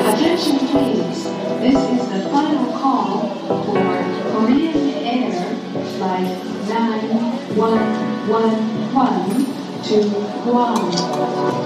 Attention please, this is the final call for Korean Air Flight 9111 to Guam.